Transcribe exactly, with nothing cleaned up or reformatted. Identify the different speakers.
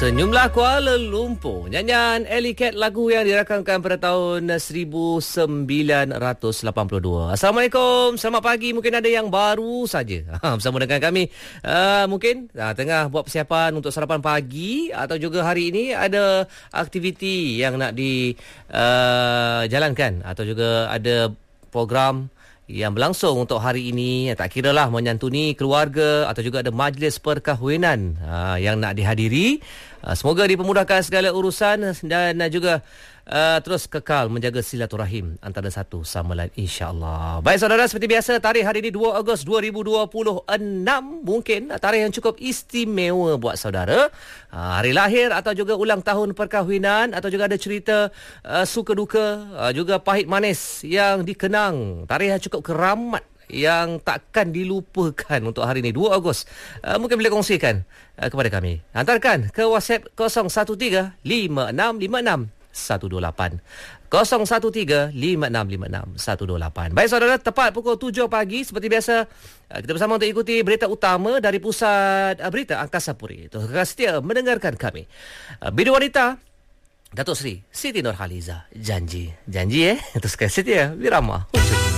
Speaker 1: Senyumlah Kuala Lumpur. Nyanyian Alley Cat, lagu yang dirakamkan pada tahun seribu sembilan ratus lapan puluh dua. Assalamualaikum, selamat pagi. Mungkin ada yang baru saja ha, bersama dengan kami. Uh, mungkin uh, tengah buat persiapan untuk sarapan pagi, atau juga hari ini ada aktiviti yang nak dijalankan, uh, atau juga ada program yang berlangsung untuk hari ini. Tak kira lah menyantuni keluarga atau juga ada majlis perkahwinan aa, yang nak dihadiri. Aa, semoga dipermudahkan segala urusan dan aa, juga aa, terus kekal menjaga silaturahim antara satu sama lain, insya-Allah. Baik saudara, seperti biasa tarikh hari ini dua Ogos dua ribu dua puluh enam, mungkin tarikh yang cukup istimewa buat saudara. Aa, hari lahir atau juga ulang tahun perkahwinan, atau juga ada cerita aa, suka duka, aa, juga pahit manis yang dikenang. Tarikh yang cukup keramat yang takkan dilupakan untuk hari ini dua Ogos. Uh, mungkin boleh kongsikan uh, kepada kami. Hantarkan ke WhatsApp kosong satu tiga lima enam lima enam satu dua lapan. kosong satu tiga lima enam lima enam satu dua lapan. Baik saudara, tepat pukul tujuh pagi seperti biasa uh, kita bersama untuk ikuti berita utama dari Pusat uh, Berita Angkasa Puri. Terima setia mendengarkan kami. Uh, Bidu Wanita Datuk Seri Siti Nurhaliza. Janji. Janji eh. Terus setia Wirama.